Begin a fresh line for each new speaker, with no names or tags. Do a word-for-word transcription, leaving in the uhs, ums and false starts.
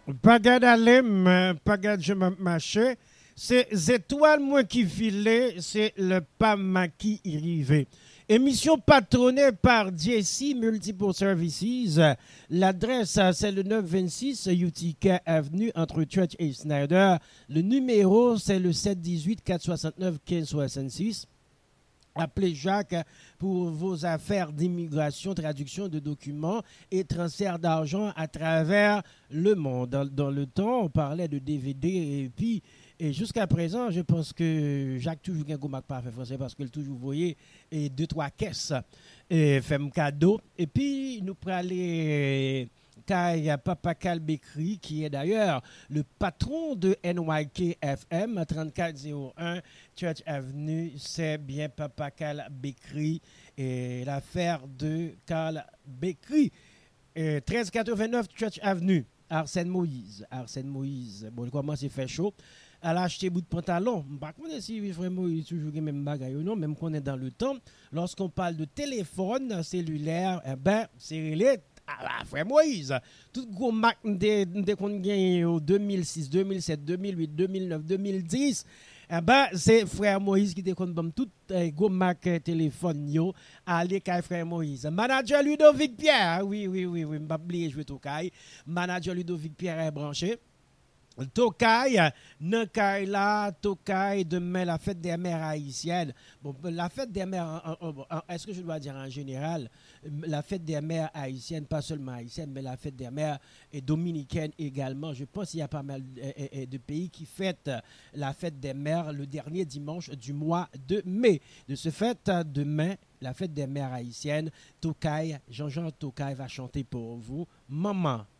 Pas d'aller, pas de je marcher. C'est les étoiles moi qui filait, c'est le PAM qui y arrivait. Émission patronnée par J C Multiple Services. L'adresse, c'est le neuf cent vingt-six Utica Avenue entre Church et Snyder. Le numéro, c'est le sept un huit, quatre six neuf, un cinq six six. Appelez Jacques pour vos affaires d'immigration, traduction de documents et transfert d'argent à travers le monde. Dans, dans le temps, on parlait de D V D et puis et jusqu'à présent, je pense que Jacques toujours un gros pas fait français parce qu'il toujours voyait et deux trois caisses et fait un cadeau et puis nous prenons aller il y a Papa Cal Bécry, qui est d'ailleurs le patron de N Y K F M trente-quatre zéro un Church Avenue. C'est bien Papa Cal Bécry et l'affaire de Cal Bécry. treize quatre-vingt-neuf Church Avenue, Arsène Moïse. Arsène Moïse. Bon, il commence à faire chaud. Elle a acheté bout de pantalon. Je ne sais pas si vraiment il toujours les mêmes bagages ou non, même qu'on est dans le temps. Lorsqu'on parle de téléphone cellulaire, eh ben, c'est relais. Ah, frère Moïse, tout gros Mac de qu'on gagne en deux mille six, deux mille sept, deux mille huit, deux mille neuf, deux mille dix, eh ben, c'est frère Moïse qui te compte tout eh, gros Mac téléphone yo aller kay frère Moïse. Manager Ludovic Pierre, oui oui oui oui, m'pas oublier jouer tout kay. Manager Ludovic Pierre est branché. Tokay, nan kay la, Tokay, demain la fête des mères haïtiennes. Bon, la fête des mères, est-ce que je dois dire en général, la fête des mères haïtiennes, pas seulement haïtiennes, mais la fête des mères est dominicaine également. Je pense qu'il y a pas mal de pays qui fêtent la fête des mères le dernier dimanche du mois de mai. De ce fait, demain, la fête des mères haïtiennes, Tokay, Jean-Jean Tokay va chanter pour vous. Maman.